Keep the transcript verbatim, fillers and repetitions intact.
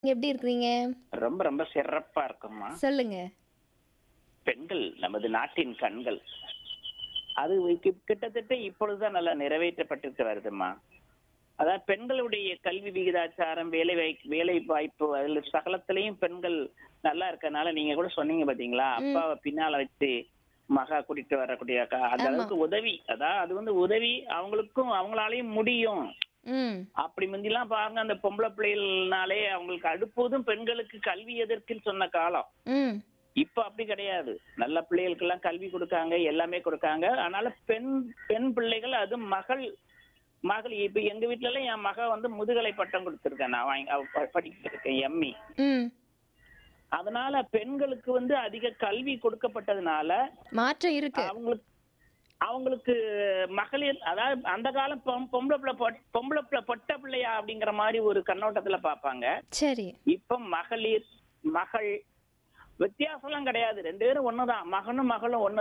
நீங்க எப்படி இருக்கிறீங்க? ரொம்ப ரொம்ப சிறப்பா இருக்கும்மா. சொல்லுங்க. பெண்கள் நமது நாட்டின் கண்கள். அது கி கிட்டத்தட்ட இப்பொழுதுதான் நல்லா நிறைவேற்றப்பட்டுட்டு வருதும்மா. அதாவது பெண்களுடைய கல்வி விகிதாச்சாரம், வேலை வாய் வேலை வாய்ப்பு அதுல சகலத்திலயும் பெண்கள் நல்லா இருக்கனால நீங்க கூட சொன்னீங்க பாத்தீங்களா? ம். அப்பாவ பின்னால வச்சு மகா கூட்டிட்டு வரக்கூடிய அக்கா அந்த ஆமா. அளவுக்கு உதவி. அதான் அது வந்து உதவி அவங்களுக்கும் அவங்களாலயும் முடியும். ம். அப்படி முந்திலாம் பாருங்க அந்த பொம்பளை பிள்ளைகள்னாலே அவங்களுக்கு அடுப்போதும் பெண்களுக்கு கல்வி எதற்குன்னு சொன்ன காலம். ம். இப்ப அப்படி கிடையாது. நல்ல பிள்ளைகளுக்கெல்லாம் கல்வி கொடுக்காங்க, எல்லாமே கொடுக்காங்க. அதனால பெண் பெண் பிள்ளைகள் அது மகள் மகள் இப்ப எங்க வீட்ல எல்லாம் என் மக வந்து முதுகலை பட்டம் கொடுத்திருக்கேன் நான் வாங்கி அவ ப- படிக்கிட்டு இருக்கேன் எம்மி. ம். அதனால பெண்களுக்கு வந்து அதிக கல்வி கொடுக்கப்பட்டதுனால மாற்றம் இருக்கு. அவங்களுக்கு அவங்களுக்கு மகளிர் அதாவது அந்த காலம் பொம்- பொம்பளை பிள்ளை பொட்- பொம்பளை பிள்ளை பொட்ட பிள்ளையா அப்படிங்கிற மாதிரி ஒரு கண்ணோட்டத்துல பார்ப்பாங்க. சரி. இப்ப மகளிர் மகள் வித்தியாசம்லாம் கிடையாது. ரெண்டு பேரும் ஒண்ணுதான். மகனும் மகளும் ஒண்ணு